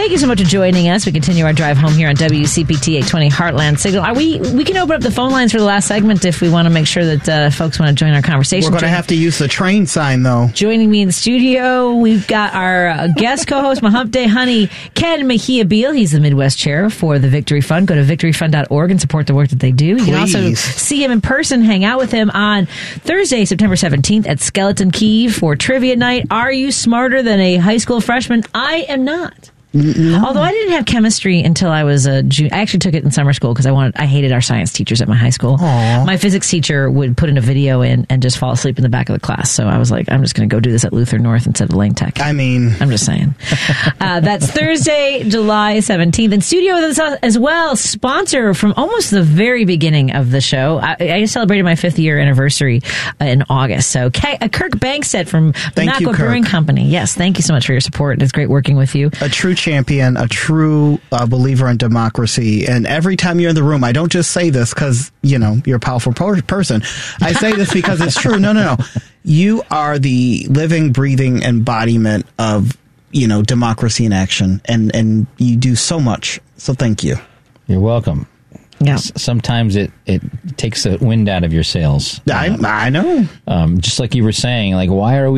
Thank you so much for joining us. We continue our drive home here on WCPT 820 Heartland Signal. We can open up the phone lines for the last segment if we want to make sure that folks want to join our conversation. We're going to have to use the train sign, though. Joining me in the studio, we've got our guest co-host, my Hump Day honey, Ken Mejia Beal. He's the Midwest chair for the Victory Fund. Go to victoryfund.org and support the work that they do. You can also see him in person, hang out with him on Thursday, September 17th at Skeleton Key for Trivia Night. Are you smarter than a high school freshman? I am not. No. Although I didn't have chemistry until I was a junior. I actually took it in summer school because I hated our science teachers at my high school. Aww. My physics teacher would put in a video in and just fall asleep in the back of the class. So I was like, I'm just going to go do this at Luther North instead of Lane Tech. I mean, I'm just saying. That's Thursday, July 17th. In studio with us as well, sponsor from almost the very beginning of the show. I celebrated my 5th year anniversary in August. So Kirk Bankstead from Minocqua Brewing Company. Yes, thank you so much for your support. It's great working with you. A true champion, a true believer in democracy. And every time you're in the room, I don't just say this because, you're a powerful person. I say this because it's true. No. You are the living, breathing embodiment of, democracy in action. And you do so much. So thank you. You're welcome. Yeah. Sometimes it takes the wind out of your sails. I know. Just like you were saying, like,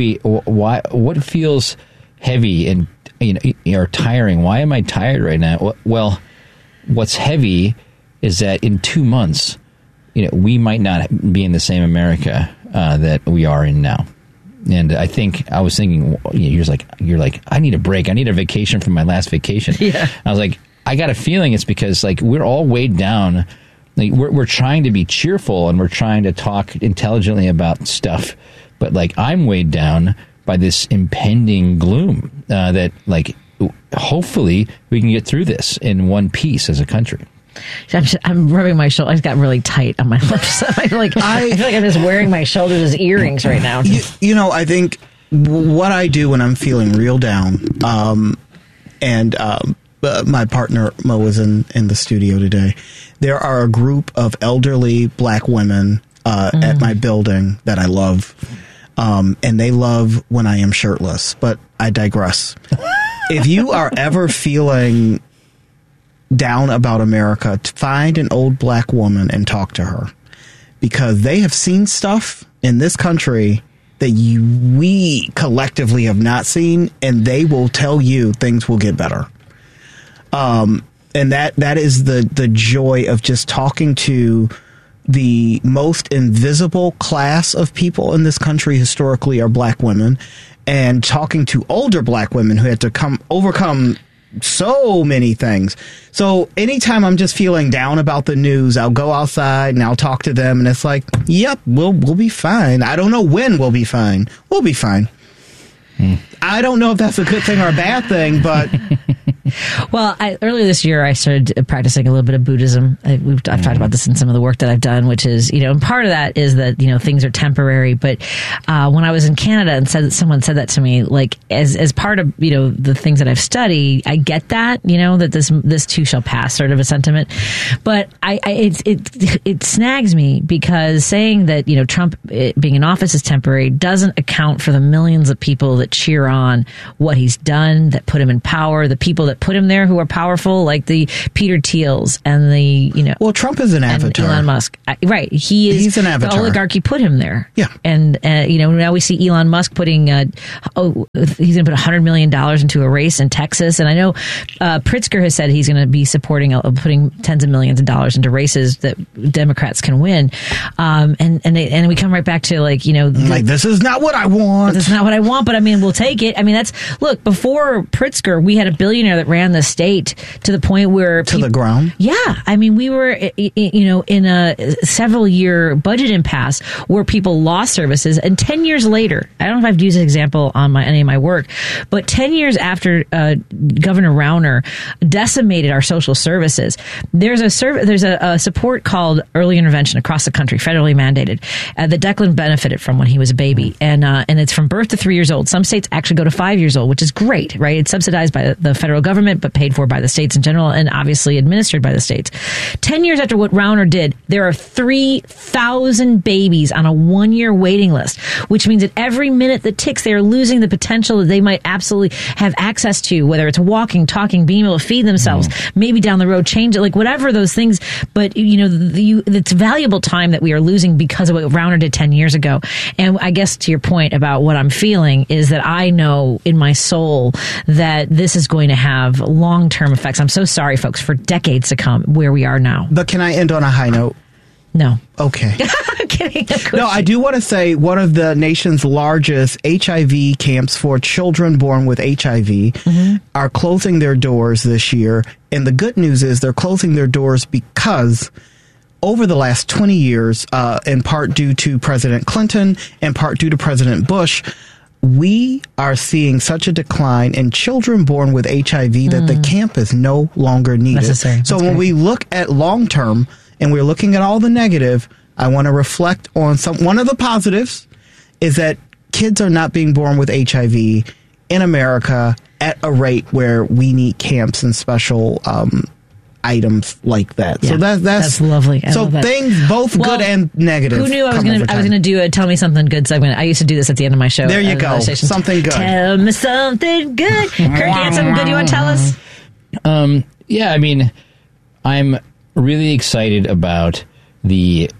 what feels heavy and or tiring? Why am I tired right now? Well, what's heavy is that in 2 months, we might not be in the same America that we are in now. And I was thinking, you're like, I need a break. I need a vacation from my last vacation. Yeah. I was like, I got a feeling it's because we're all weighed down. Like we're trying to be cheerful and we're trying to talk intelligently about stuff, but I'm weighed down by this impending gloom that hopefully we can get through this in one piece as a country. I'm rubbing my shoulder. I've got really tight on my lips. I feel like I'm just wearing my shoulders as earrings right now. I think what I do when I'm feeling real down, and my partner Mo is in the studio today. There are a group of elderly black women at my building that I love. And they love when I am shirtless, but I digress. If you are ever feeling down about America, find an old black woman and talk to her, because they have seen stuff in this country that we collectively have not seen, and they will tell you things will get better. And that is the joy of just talking to the most invisible class of people in this country historically are black women, and talking to older black women who had to overcome so many things. So anytime I'm just feeling down about the news, I'll go outside and I'll talk to them, and it's like, yep, we'll be fine. I don't know when we'll be fine. We'll be fine. I don't know if that's a good thing or a bad thing, but... Well, earlier this year, I started practicing a little bit of Buddhism. I've talked about this in some of the work that I've done, which is, and part of that is that, things are temporary. But when I was in Canada and someone said that to me, as part of, the things that I've studied, I get that, that this too shall pass sort of a sentiment. But it snags me, because saying that, Trump being in office is temporary doesn't account for the millions of people that cheer on what he's done, that put him in power, the people that put him there who are powerful, like the Peter Thiels and the, Well, Trump is an avatar. Elon Musk. Right. He's an avatar. The oligarchy put him there. Yeah. And, now we see Elon Musk putting, he's going to put $100 million into a race in Texas. And I know Pritzker has said he's going to be supporting, putting tens of millions of dollars into races that Democrats can win. And we come right back to this is not what I want. This is not what I want, but we'll take it. Look, before Pritzker, we had a billionaire that ran the state to the point where the ground. Yeah, we were in a several year budget impasse where people lost services, and 10 years later, I don't know if I've used this example on any of my work, but 10 years after Governor Rauner decimated our social services, there's a support called early intervention across the country, federally mandated, that Declan benefited from when he was a baby, and it's from birth to 3 years old. Some states actually go to 5 years old, which is great, right? It's subsidized by the federal government. government, but paid for by the states in general and obviously administered by the states. 10 years after what Rauner did, there are 3,000 babies on a 1-year waiting list, which means that every minute that ticks, they are losing the potential that they might absolutely have access to, whether it's walking, talking, being able to feed themselves, maybe down the road, change it, like whatever those things. But, it's valuable time that we are losing because of what Rauner did 10 years ago. And I guess to your point about what I'm feeling is that I know in my soul that this is going to have long-term effects. I'm so sorry, folks, for decades to come where we are now. But can I end on a high note? No. Okay. I'm kidding. No, I do want to say one of the nation's largest HIV camps for children born with HIV are closing their doors this year. And the good news is they're closing their doors because over the last 20 years, in part due to President Clinton, in part due to President Bush, we are seeing such a decline in children born with HIV that the camp is no longer needed. Necessary. So when we look at long term and we're looking at all the negative, I want to reflect on one of the positives is that kids are not being born with HIV in America at a rate where we need camps and special items like that. Yeah, so that's lovely. I so love that. things both good and negative. Who knew I was going to do a Tell Me Something Good segment? I used to do this at the end of my show. There you go. Something good. Tell me something good. Kirk, you had something good you want to tell us? Yeah, I mean, I'm really excited about the,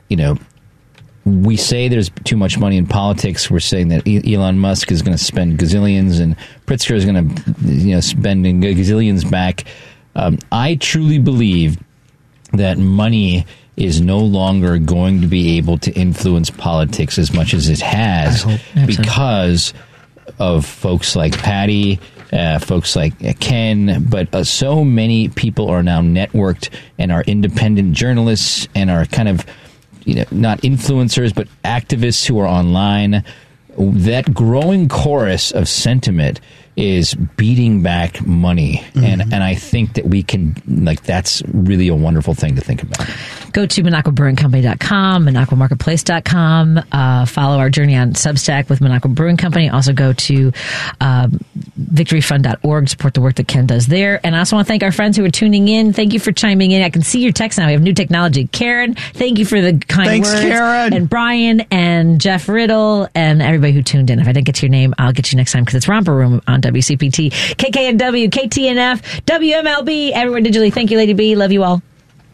we say there's too much money in politics. We're saying that Elon Musk is going to spend gazillions and Pritzker is going to, spend gazillions back. I truly believe that money is no longer going to be able to influence politics as much as it has because of folks like Patty, folks like Ken, but so many people are now networked and are independent journalists and are kind of, not influencers, but activists who are online. That growing chorus of sentiment is beating back money. And I think that we can, that's really a wonderful thing to think about. Go to MinocquaBrewingCompany.com, MinocquaMarketplace.com. Follow our journey on Substack with Minocqua Brewing Company. Also go to victoryfund.org, support the work that Ken does there. And I also want to thank our friends who are tuning in. Thank you for chiming in. I can see your text now. We have new technology. Karen, thank you for the kind words. Thanks, Karen. And Brian and Jeff Riddle and everybody who tuned in. If I didn't get to your name, I'll get you next time because it's Romper Room on WCPT, KKNW, KTNF, WMLB, everywhere digitally. Thank you, Lady B. Love you all.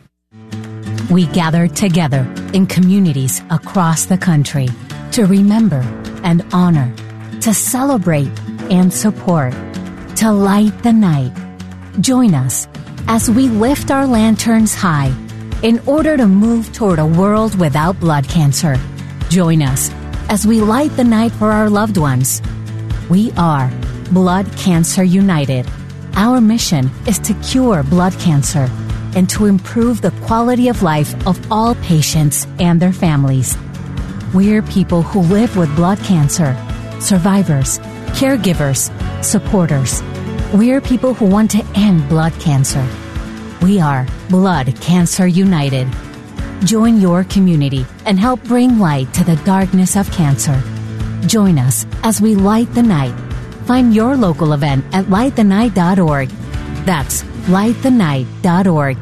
We gather together in communities across the country to remember and honor, to celebrate and support, to light the night. Join us as we lift our lanterns high in order to move toward a world without blood cancer. Join us as we light the night for our loved ones. We are Blood Cancer United. Our mission is to cure blood cancer and to improve the quality of life of all patients and their families. We're people who live with blood cancer, survivors, caregivers, supporters. We're people who want to end blood cancer. We are Blood Cancer United. Join your community and help bring light to the darkness of cancer. Join us as we light the night. Find your local event at lightthenight.org. That's lightthenight.org.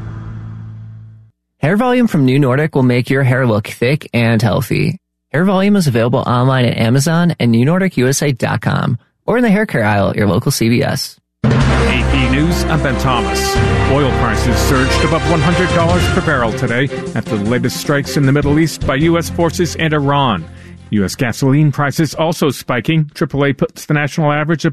Hair Volume from New Nordic will make your hair look thick and healthy. Hair Volume is available online at Amazon and NewNordicUSA.com or in the hair care aisle at your local CVS. AP News, I'm Ben Thomas. Oil prices surged above $100 per barrel today after the latest strikes in the Middle East by U.S. forces and Iran. U.S. gasoline prices also spiking. AAA puts the national average above